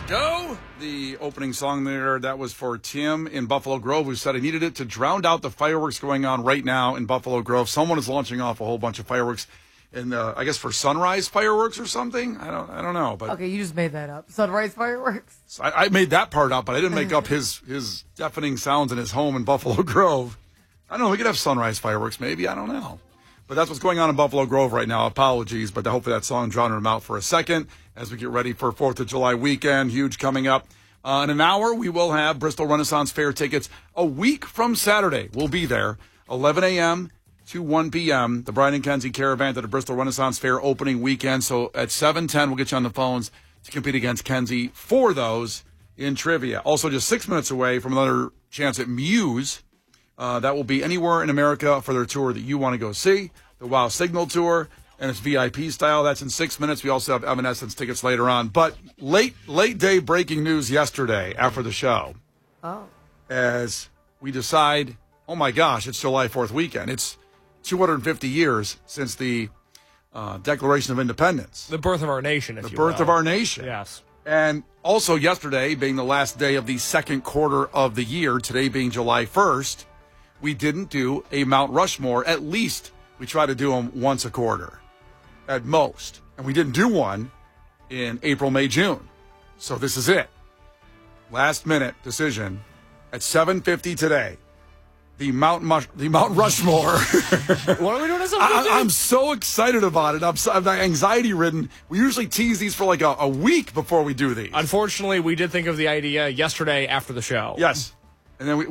Go. The opening song there, that was for Tim in Buffalo Grove, who said he needed it to drown out the fireworks going on right now in Buffalo Grove. Someone is launching off a whole bunch of fireworks, and I guess for sunrise fireworks or something. I don't know. But okay, you just made that up. Sunrise fireworks. So I made that part up, but I didn't make up his deafening sounds in his home in Buffalo Grove. I don't know. We could have sunrise fireworks, maybe. I don't know. But that's what's going on in Buffalo Grove right now. Apologies, but hopefully that song drowned him out for a second as we get ready for 4th of July weekend. Huge coming up. In an hour, we will have Bristol Renaissance Fair tickets a week from Saturday. We'll be there, 11 a.m. to 1 p.m., the Brian and Kenzie Caravan to the Bristol Renaissance Fair opening weekend. So at 7:10, we'll get you on the phones to compete against Kenzie for those in trivia. Also, just 6 minutes away from another chance at Muse. That will be anywhere in America for their tour that you want to go see, the Wow Signal Tour, and it's VIP style. That's in 6 minutes. We also have Evanescence tickets later on. But late day breaking news yesterday after the show. Oh. As we decide, oh my gosh, it's July 4th weekend. It's 250 years since the Declaration of Independence. The birth of our nation, if you will. The birth of our nation. Yes. And also yesterday, being the last day of the second quarter of the year, today being July 1st, we didn't do a Mount Rushmore. At least we try to do them once a quarter, at most. And we didn't do one in April, May, June. So this is it. Last minute decision at 7:50 today. The Mount Rushmore. What are we doing? I'm so excited about it. I'm anxiety ridden. We usually tease these for like a week before we do these. Unfortunately, we did think of the idea yesterday after the show. Yes. And then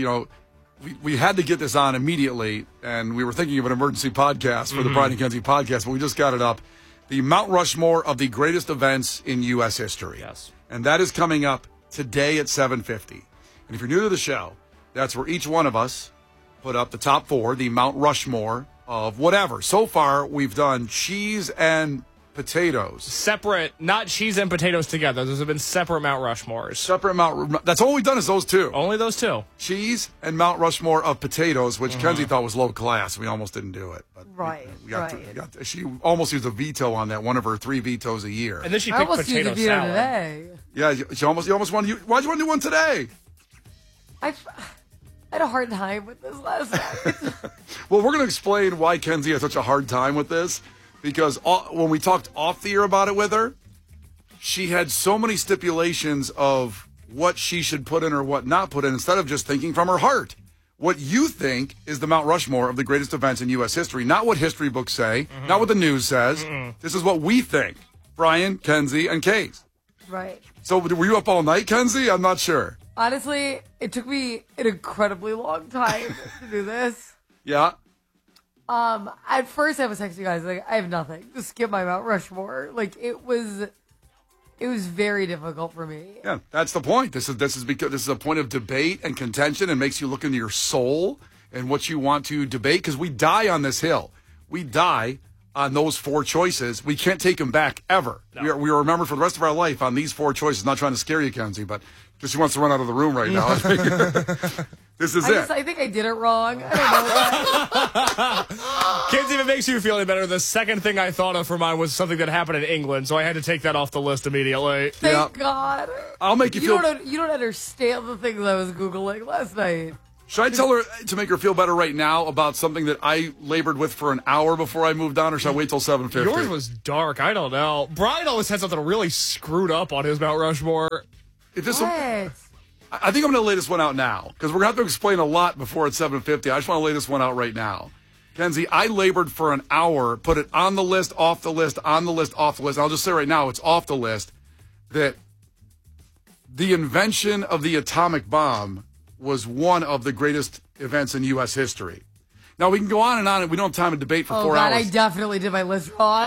we had to get this on immediately, and we were thinking of an emergency podcast for the Brian and Kenzie podcast, but we just got it up. The Mount Rushmore of the greatest events in U.S. history. Yes. And that is coming up today at 7:50. And if you're new to the show, that's where each one of us put up the top 4, the Mount Rushmore of whatever. So far, we've done cheese and potatoes. Separate, not cheese and potatoes together. Those have been separate Mount Rushmores. Separate Mount. That's all we've done is those two. Only those two. Cheese and Mount Rushmore of potatoes, which Kenzie thought was low class. We almost didn't do it. But right. She almost used a veto on that, one of her 3 vetoes a year. And then she picked potato salad. Today. Yeah, you almost wanted. Why'd you want to do one today? I had a hard time with this last night. Well, we're going to explain why Kenzie had such a hard time with this. Because when we talked off the air about it with her, she had so many stipulations of what she should put in or what not put in, instead of just thinking from her heart. What you think is the Mount Rushmore of the greatest events in U.S. history, not what history books say, not what the news says. This is what we think. Brian, Kenzie, and Case. Right. So were you up all night, Kenzie? I'm not sure. Honestly, it took me an incredibly long time to do this. Yeah. At first I was texting you guys like, I have nothing. Just skip my Mount Rushmore. Like it was very difficult for me. Yeah, that's the point. This is because this is a point of debate and contention, and makes you look into your soul and what you want to debate. Because we die on this hill. We die on those 4 choices. We can't take them back ever. No. We are remembered for the rest of our life on these 4 choices. Not trying to scare you, Kenzie, but because she wants to run out of the room right now. This is it. I think I did it wrong. I don't know. Kenzie, if it makes you feel any better, the second thing I thought of for mine was something that happened in England, so I had to take that off the list immediately. Thank God. I'll make you feel... You don't understand the things I was Googling last night. Should I tell her to make her feel better right now about something that I labored with for an hour before I moved on, or should I wait till 7:50? Yours was dark. I don't know. Brian always had something really screwed up on his Mount Rushmore. I think I'm going to lay this one out now, because we're going to have to explain a lot before it's 7:50. I just want to lay this one out right now. Kenzie, I labored for an hour, put it on the list, off the list, on the list, off the list. I'll just say right now, it's off the list, that the invention of the atomic bomb was one of the greatest events in U.S. history. Now, we can go on, and we don't have time to debate for 4 hours. I definitely did my list wrong.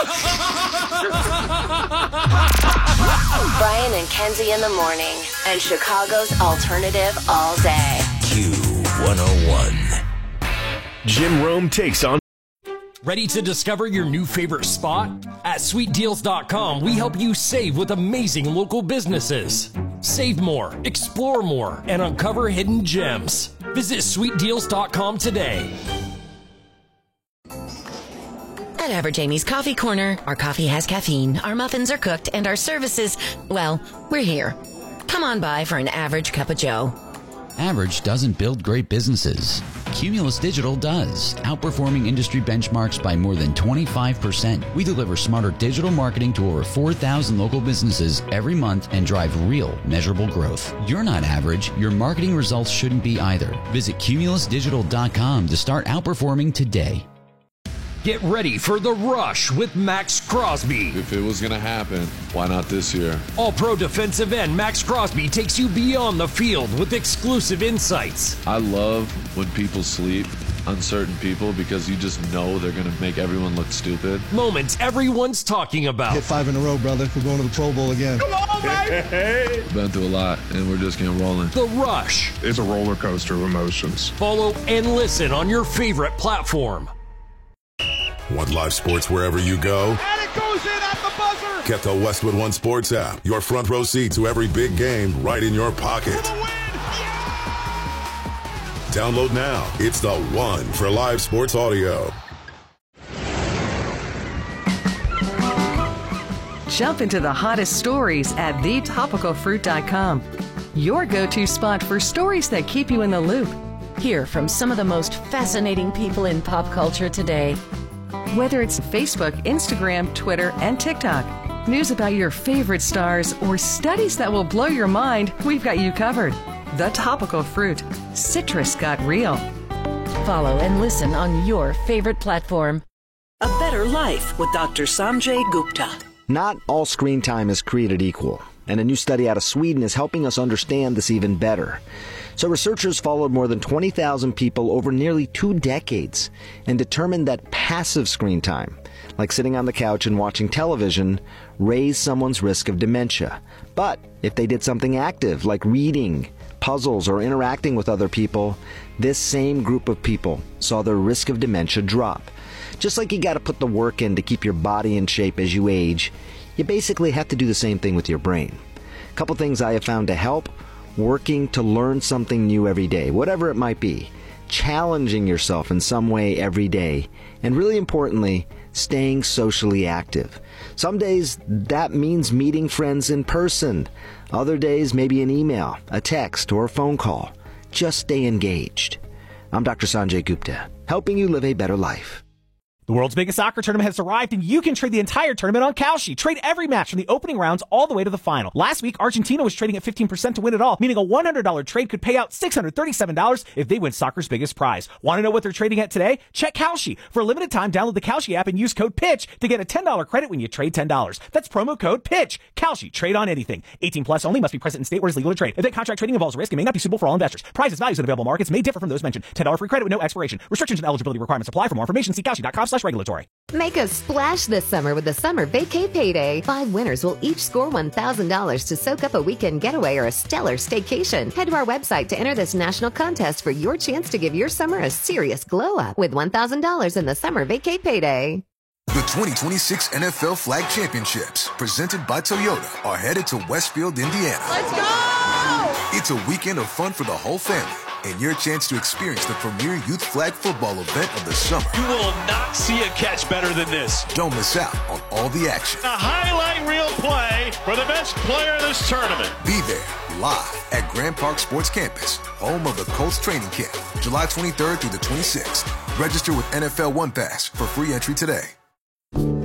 Brian and Kenzie in the morning, and Chicago's alternative all day. Q101. Jim Rome takes on. Ready to discover your new favorite spot? At SweetDeals.com, we help you save with amazing local businesses. Save more, explore more, and uncover hidden gems. Visit SweetDeals.com today. At Average Amy's Coffee Corner, our coffee has caffeine, our muffins are cooked, and our services, well, we're here. Come on by for an average cup of joe. Average doesn't build great businesses. Cumulus Digital does, outperforming industry benchmarks by more than 25%. We deliver smarter digital marketing to over 4,000 local businesses every month and drive real, measurable growth. You're not average. Your marketing results shouldn't be either. Visit cumulusdigital.com to start outperforming today. Get ready for The Rush with Max Crosby. If it was going to happen, why not this year? All-pro defensive end Max Crosby takes you beyond the field with exclusive insights. I love when people sleep, uncertain people, because you just know they're going to make everyone look stupid. Moments everyone's talking about. Hit 5 in a row, brother. We're going to the Pro Bowl again. Come on, baby! Been through a lot, and we're just getting rolling. The Rush. It's a roller coaster of emotions. Follow and listen on your favorite platform. Want live sports wherever you go? And it goes in at the buzzer! Get the Westwood One Sports app. Your front row seat to every big game right in your pocket. For the win! Yeah! Download now. It's the one for live sports audio. Jump into the hottest stories at thetopicalfruit.com. Your go-to spot for stories that keep you in the loop. Hear from some of the most fascinating people in pop culture today. Whether it's Facebook, Instagram, Twitter, and TikTok, news about your favorite stars, or studies that will blow your mind, we've got you covered. The Topical Fruit. Citrus got real. Follow and listen on your favorite platform. A Better Life with Dr. Sanjay Gupta. Not all screen time is created equal, and a new study out of Sweden is helping us understand this even better. So researchers followed more than 20,000 people over nearly 2 decades and determined that passive screen time, like sitting on the couch and watching television, raised someone's risk of dementia. But if they did something active, like reading, puzzles, or interacting with other people, this same group of people saw their risk of dementia drop. Just like you got to put the work in to keep your body in shape as you age, you basically have to do the same thing with your brain. A couple things I have found to help: working to learn something new every day, whatever it might be, challenging yourself in some way every day, and really importantly, staying socially active. Some days that means meeting friends in person. Other days maybe an email, a text, or a phone call. Just stay engaged. I'm Dr. Sanjay Gupta, helping you live a better life. The world's biggest soccer tournament has arrived, and you can trade the entire tournament on Kalshi. Trade every match from the opening rounds all the way to the final. Last week, Argentina was trading at 15% to win it all, meaning a $100 trade could pay out $637 if they win soccer's biggest prize. Want to know what they're trading at today? Check Kalshi. For a limited time, download the Kalshi app and use code PITCH to get a $10 credit when you trade $10. That's promo code PITCH. Kalshi. Trade on anything. 18 plus only. Must be present in state where it's legal to trade. Event contract trading involves risk and may not be suitable for all investors. Prizes, values, and available markets may differ from those mentioned. $10 free credit with no expiration. Restrictions and eligibility requirements apply. For more information, see Kalshi.com/regulatory. Make a splash this summer with the Summer Vacay Payday. 5 winners will each score $1,000 to soak up a weekend getaway or a stellar staycation. Head to our website to enter this national contest for your chance to give your summer a serious glow up with $1,000 in the Summer Vacay Payday. The 2026 NFL Flag Championships, presented by Toyota, are headed to Westfield, Indiana. Let's go! It's a weekend of fun for the whole family, and your chance to experience the premier youth flag football event of the summer. You will not see a catch better than this. Don't miss out on all the action. A highlight reel play for the best player in this tournament. Be there live at Grand Park Sports Campus, home of the Colts training camp, July 23rd through the 26th. Register with NFL One Pass for free entry today.